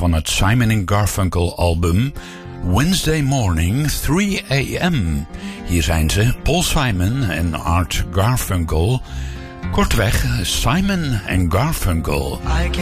van het Simon & Garfunkel album Wednesday Morning 3 a.m. Hier zijn ze, Paul Simon en Art Garfunkel. Kortweg, Simon & Garfunkel.